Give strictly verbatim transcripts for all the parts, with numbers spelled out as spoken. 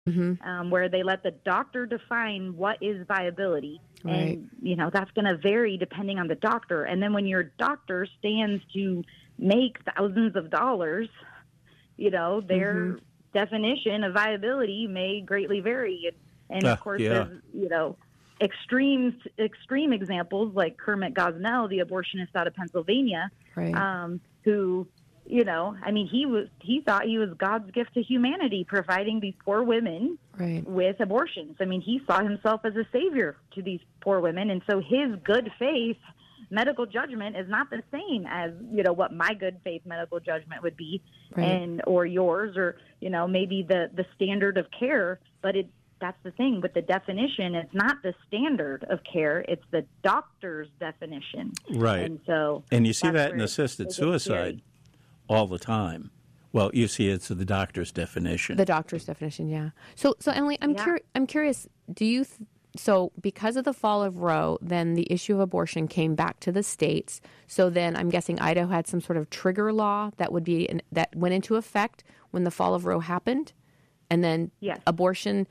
Mm-hmm. um, where they let the doctor define what is viability. Right. And, you know, that's going to vary depending on the doctor. And then when your doctor stands to make thousands of dollars, you know, their Mm-hmm. definition of viability may greatly vary. And, Uh, of course, yeah. there's, you know, extreme extreme examples like Kermit Gosnell, the abortionist out of Pennsylvania, Right. um, who, you know, I mean, he was he thought he was God's gift to humanity, providing these poor women Right. with abortions. I mean, he saw himself as a savior to these poor women, and so his good faith medical judgment is not the same as, you know, what my good faith medical judgment would be, Right. and or yours, or, you know, maybe the the standard of care. But it that's the thing with the definition. It's not the standard of care. It's the doctor's definition. Right. And so, And you see that's that where in it- assisted it gets suicide scary. all the time. Well, you see it's the doctor's definition. The doctor's definition, yeah. So, so Emily, I'm Yeah. curi- I'm curious. Do you th- so because of the fall of Roe, then the issue of abortion came back to the states. So then I'm guessing Idaho had some sort of trigger law that would be in, that went into effect when the fall of Roe happened, and then Yes. abortion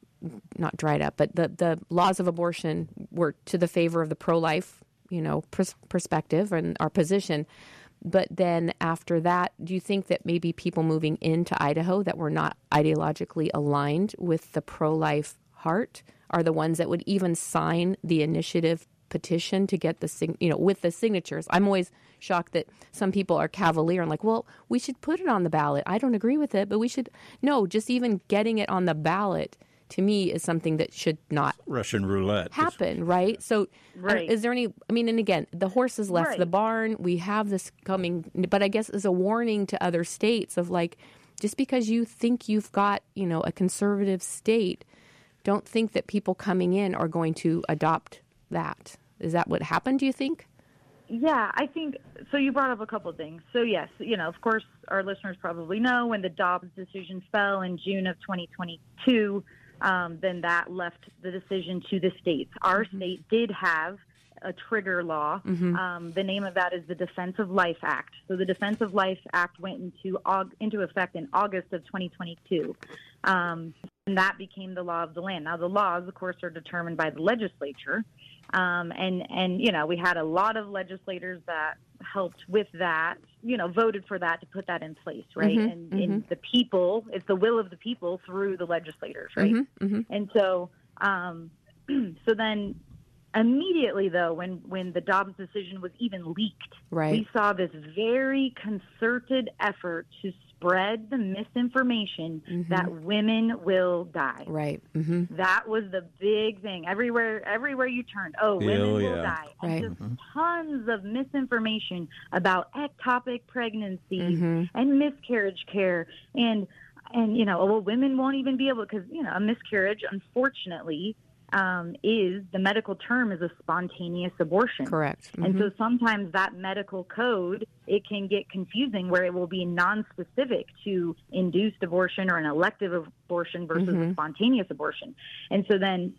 not dried up, but the the laws of abortion were to the favor of the pro-life, you know, pers- perspective and our position. But then after that, do you think that maybe people moving into Idaho that were not ideologically aligned with the pro-life heart are the ones that would even sign the initiative petition to get the, sig- you know, with the signatures? I'm always shocked that some people are cavalier and like, well, we should put it on the ballot. I don't agree with it, but we should. No, just even getting it on the ballot to me is something that should not Russian roulette. happen, right? So, Right. uh, is there any? I mean, and again, the horse has left Right. the barn. We have this coming, but I guess as a warning to other states of like, just because you think you've got, you know, a conservative state, don't think that people coming in are going to adopt that. Is that what happened? Do you think? Yeah, I think so. You brought up a couple of things. So yes, you know, of course, our listeners probably know when the Dobbs decision fell in June of twenty twenty-two. Um, then that left the decision to the states. Our Mm-hmm. state did have a trigger law. Mm-hmm. Um, the name of that is the Defense of Life Act. So the Defense of Life Act went into aug- into effect in August of twenty twenty-two. Um, and that became the law of the land. Now, the laws, of course, are determined by the legislature. Um, and, and, you know, we had a lot of legislators that helped with that, you know, voted for that to put that in place, right? Mhm, and, mhm. and the people, it's the will of the people through the legislators, right? Mm-hmm, mm-hmm. And so, um, so then immediately, though, when, when the Dobbs decision was even leaked, Right. we saw this very concerted effort to spread the misinformation Mm-hmm. that women will die. Right. Mm-hmm. That was the big thing. Everywhere, everywhere you turned, oh, women Oh, will yeah. die. And Right. just tons of misinformation about ectopic pregnancies Mhm. and miscarriage care, and and you know, well, women won't even be able, because you know, a miscarriage, unfortunately, um, is the medical term is a spontaneous abortion. Correct. And Mhm. so sometimes that medical code, it can get confusing where it will be non-specific to induced abortion or an elective abortion versus Mhm. a spontaneous abortion. And so then,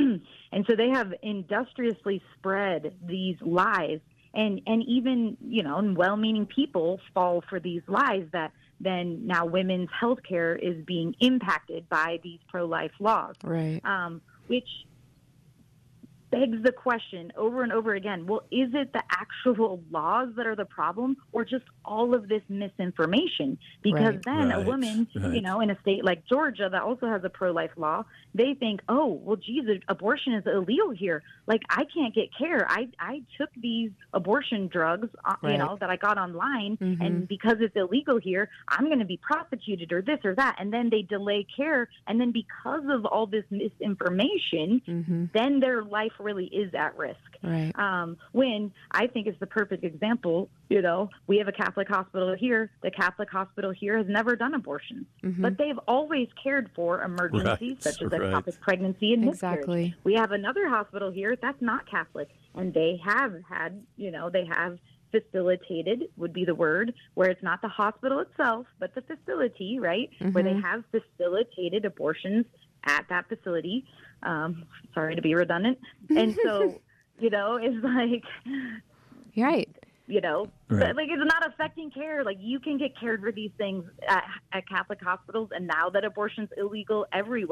and so they have industriously spread these lies, and, and even, you know, well-meaning people fall for these lies that then now women's health care is being impacted by these pro-life laws. Right. Um, which begs the question over and over again, well, is it the actual laws that are the problem, or just all of this misinformation? Because Right. then a Right, woman, you right. know, in a state like Georgia that also has a pro-life law, they think, oh, well, geez, abortion is illegal here. Like, I can't get care. I, I took these abortion drugs, uh, Right. you know, that I got online, Mhm. and because it's illegal here, I'm going to be prosecuted or this or that. And then they delay care. And then because of all this misinformation, Mhm. then their life really is at risk. Right. Um, when I think it's the perfect example, you know, we have a Catholic hospital here. The Catholic hospital here has never done abortions, Mhm. but they've always cared for emergencies Right, such as right. ectopic pregnancy and miscarriage. Exactly. We have another hospital here that's not Catholic, and they have had, you know, they have facilitated would be the word, where it's not the hospital itself, but the facility, right, where they Mhm. have facilitated abortions at that facility. Um, sorry to be redundant. And so, you know, it's like, You're right. you know, Right. like it's not affecting care. Like you can get cared for these things at, at Catholic hospitals, and now that abortion's illegal everywhere.